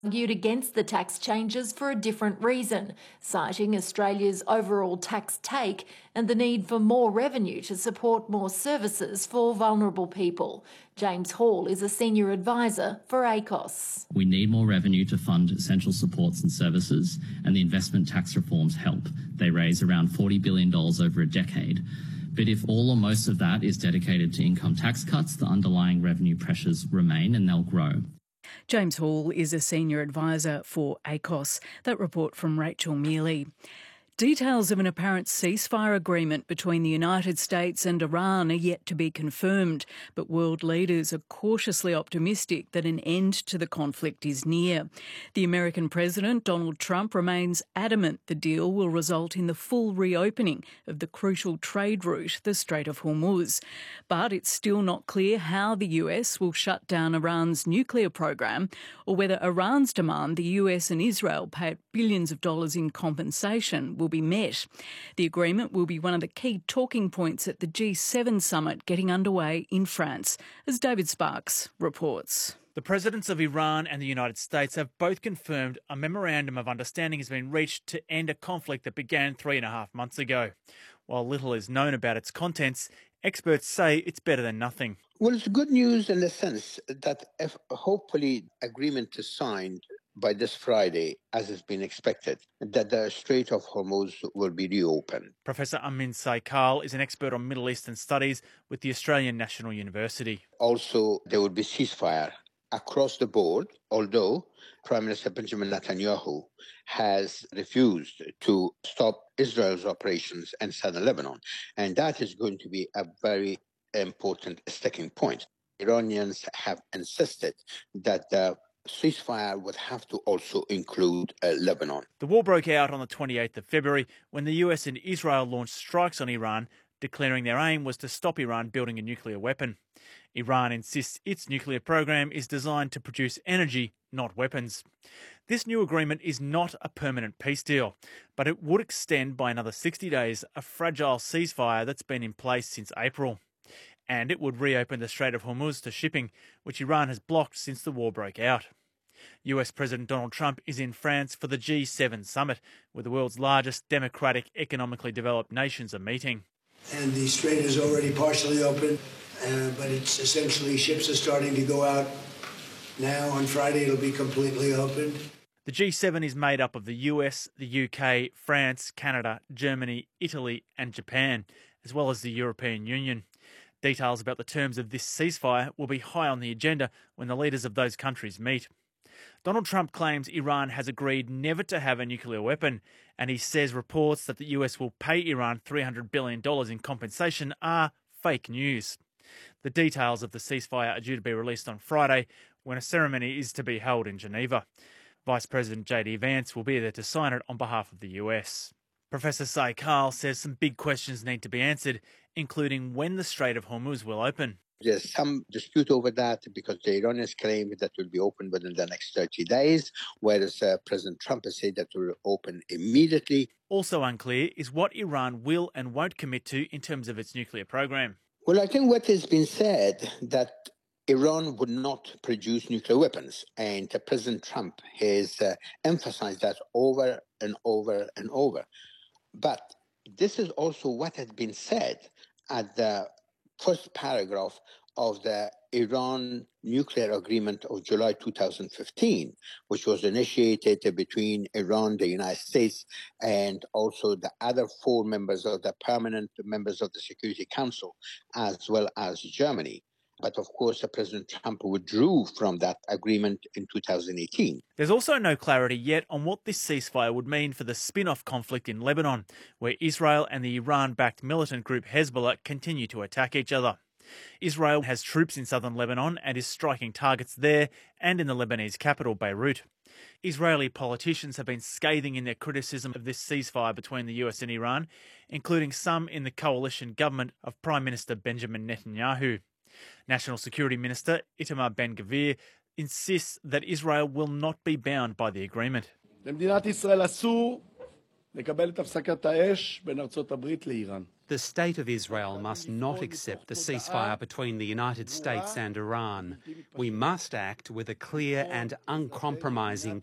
Argued against the tax changes for a different reason, citing Australia's overall tax take and the need for more revenue to support more services for vulnerable people. James Hall is a senior advisor for ACOS. We need more revenue to fund essential supports and services, and the investment tax reforms help. They raise around $40 billion over a decade. But if all or most of that is dedicated to income tax cuts, the underlying revenue pressures remain and they'll grow. James Hall is a senior advisor for ACOS. That report from Rachel Mealy. Details of an apparent ceasefire agreement between the United States and Iran are yet to be confirmed, but world leaders are cautiously optimistic that an end to the conflict is near. The American President, Donald Trump, remains adamant the deal will result in the full reopening of the crucial trade route, the Strait of Hormuz. But it's still not clear how the US will shut down Iran's nuclear program or whether Iran's demand the US and Israel pay billions of dollars in compensation will be met. The agreement will be one of the key talking points at the G7 summit getting underway in France, as David Sparks reports. The presidents of Iran and the United States have both confirmed a memorandum of understanding has been reached to end a conflict that began 3.5 months ago. While little is known about its contents, experts say it's better than nothing. Well, it's good news in the sense that if hopefully agreement is signed by this Friday, as has been expected, that the Strait of Hormuz will be reopened. Professor Amin Saikal is an expert on Middle Eastern studies with the Australian National University. Also, there will be ceasefire across the board, although Prime Minister Benjamin Netanyahu has refused to stop Israel's operations in southern Lebanon. And that is going to be a very important sticking point. Iranians have insisted that the ceasefire would have to also include Lebanon. The war broke out on the 28th of February when the US and Israel launched strikes on Iran, declaring their aim was to stop Iran building a nuclear weapon. Iran insists its nuclear program is designed to produce energy, not weapons. This new agreement is not a permanent peace deal, but it would extend by another 60 days a fragile ceasefire that's been in place since April. And it would reopen the Strait of Hormuz to shipping, which Iran has blocked since the war broke out. US President Donald Trump is in France for the G7 summit, where the world's largest democratic, economically developed nations are meeting. And the strait is already partially open, but it's essentially ships are starting to go out now. On Friday, it'll be completely opened. The G7 is made up of the US, the UK, France, Canada, Germany, Italy and Japan, as well as the European Union. Details about the terms of this ceasefire will be high on the agenda when the leaders of those countries meet. Donald Trump claims Iran has agreed never to have a nuclear weapon, and he says reports that the US will pay Iran $300 billion in compensation are fake news. The details of the ceasefire are due to be released on Friday, when a ceremony is to be held in Geneva. Vice President J.D. Vance will be there to sign it on behalf of the US. Professor Saikal says some big questions need to be answered, including when the Strait of Hormuz will open. There's some dispute over that because the Iranians claim that it will be open within the next 30 days, whereas President Trump has said that it will open immediately. Also unclear is what Iran will and won't commit to in terms of its nuclear program. Well, I think what has been said that Iran would not produce nuclear weapons, and President Trump has emphasized that over and over and over. But this is also what had been said at the first paragraph of the Iran nuclear agreement of July 2015, which was initiated between Iran, the United States, and also the other 4 members of the permanent members of the Security Council, as well as Germany. But of course, President Trump withdrew from that agreement in 2018. There's also no clarity yet on what this ceasefire would mean for the spin-off conflict in Lebanon, where Israel and the Iran-backed militant group Hezbollah continue to attack each other. Israel has troops in southern Lebanon and is striking targets there and in the Lebanese capital, Beirut. Israeli politicians have been scathing in their criticism of this ceasefire between the US and Iran, including some in the coalition government of Prime Minister Benjamin Netanyahu. National Security Minister Itamar Ben-Gvir insists that Israel will not be bound by the agreement. The The State of Israel must not accept the ceasefire between the United States and Iran. We must act with a clear and uncompromising